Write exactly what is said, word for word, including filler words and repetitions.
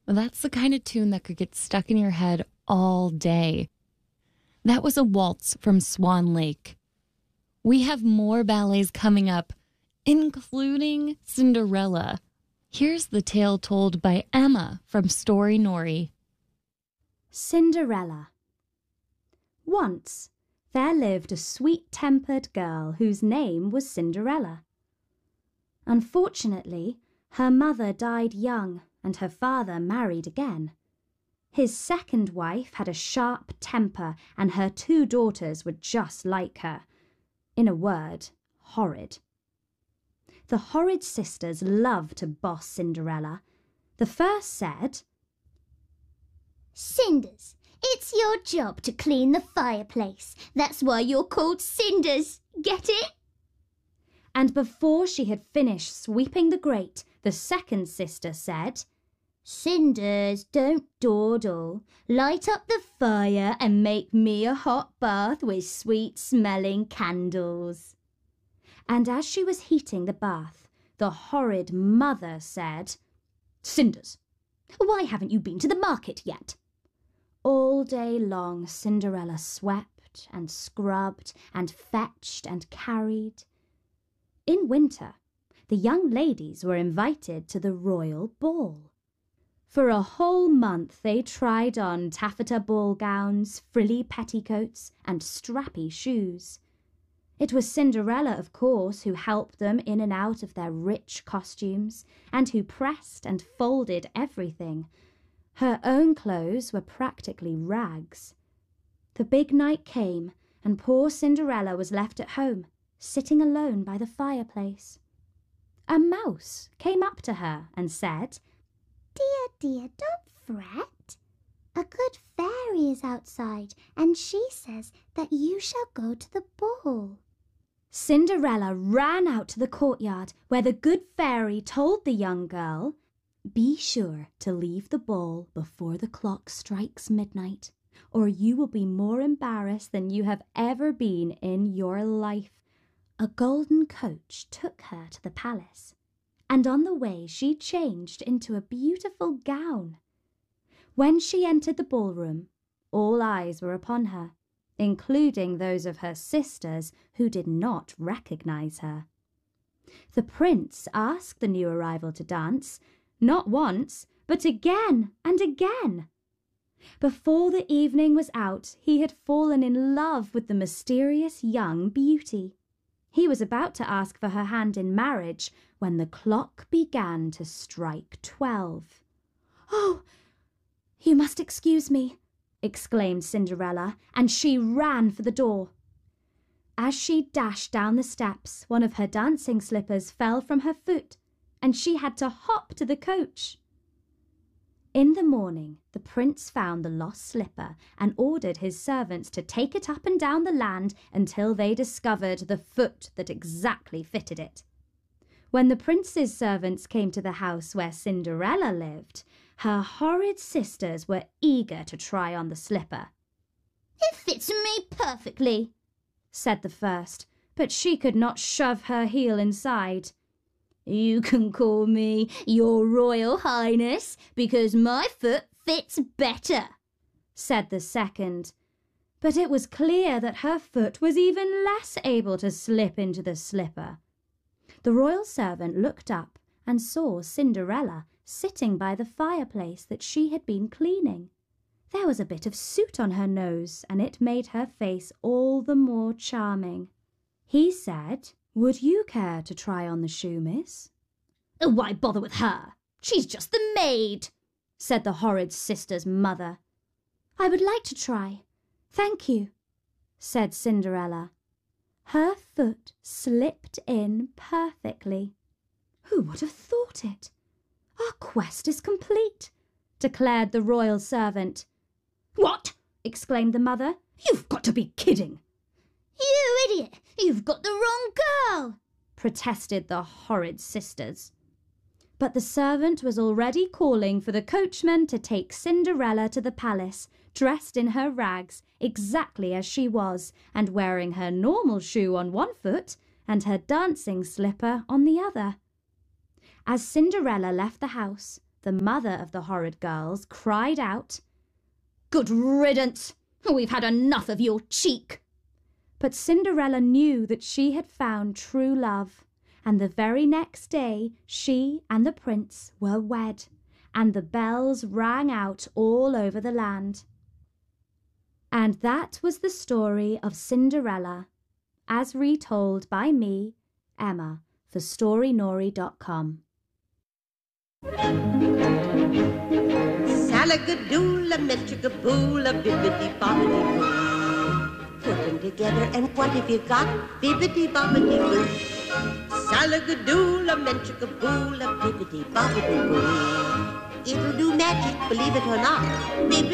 Well, that's the kind of tune that could get stuck in your head all day. That was a waltz from Swan Lake. We have more ballets coming up, including Cinderella. Here's the tale told by Emma from Story Nori. Cinderella. Once there lived a sweet-tempered girl whose name was Cinderella. Unfortunately, her mother died young and her father married again. His second wife had a sharp temper and her two daughters were just like her. In a word, horrid. The horrid sisters loved to boss Cinderella. The first said, "Cinders, it's your job to clean the fireplace. That's why you're called Cinders. Get it?" And before she had finished sweeping the grate, the second sister said, "Cinders, don't dawdle. Light up the fire and make me a hot bath with sweet-smelling candles." And as she was heating the bath, the horrid mother said, "Cinders, why haven't you been to the market yet?" All day long Cinderella swept and scrubbed and fetched and carried. In winter, the young ladies were invited to the royal ball. For a whole month they tried on taffeta ball gowns, frilly petticoats, and strappy shoes. It was Cinderella, of course, who helped them in and out of their rich costumes, and who pressed and folded everything. Her own clothes were practically rags. The big night came, and poor Cinderella was left at home, sitting alone by the fireplace. A mouse came up to her and said, "Dear, dear, don't fret. A good fairy is outside, and she says that you shall go to the ball." Cinderella ran out to the courtyard, where the good fairy told the young girl, "Be sure to leave the ball before the clock strikes midnight, or you will be more embarrassed than you have ever been in your life." A golden coach took her to the palace, and on the way she changed into a beautiful gown. When she entered the ballroom, all eyes were upon her, including those of her sisters who did not recognize her. The prince asked the new arrival to dance, not once, but again and again. Before the evening was out, he had fallen in love with the mysterious young beauty. He was about to ask for her hand in marriage when the clock began to strike twelve. "Oh, you must excuse me," exclaimed Cinderella, and she ran for the door. As she dashed down the steps, one of her dancing slippers fell from her foot, and she had to hop to the coach. In the morning, the prince found the lost slipper and ordered his servants to take it up and down the land until they discovered the foot that exactly fitted it. When the prince's servants came to the house where Cinderella lived, her horrid sisters were eager to try on the slipper. "It fits me perfectly," said the first, but she could not shove her heel inside. "You can call me your Royal Highness because my foot fits better," said the second. But it was clear that her foot was even less able to slip into the slipper. The royal servant looked up and saw Cinderella sitting by the fireplace that she had been cleaning. There was a bit of soot on her nose, and it made her face all the more charming. He said, "Would you care to try on the shoe, miss?" "Why bother with her? She's just the maid," said the horrid sister's mother. "I would like to try. Thank you," said Cinderella. Her foot slipped in perfectly. "Who would have thought it? Our quest is complete," declared the royal servant. "What?" exclaimed the mother. "You've got to be kidding." "You idiot! You've got the wrong girl!" protested the horrid sisters. But the servant was already calling for the coachman to take Cinderella to the palace, dressed in her rags, exactly as she was, and wearing her normal shoe on one foot and her dancing slipper on the other. As Cinderella left the house, The mother of the horrid girls cried out, "Good riddance! We've had enough of your cheek!" But Cinderella knew that she had found true love, and the very next day she and the prince were wed, and the bells rang out all over the land. And that was the story of Cinderella, as retold by me, Emma, for story nori dot com. Salagadoola, metricaboola, bibbidi bobbidi boo. Put them together and what have you got? Bibbidi bobbidi boo. Salagadoola, metricaboola, bibbidi bobbidi boo. It'll do magic, believe it or not. Bibbidi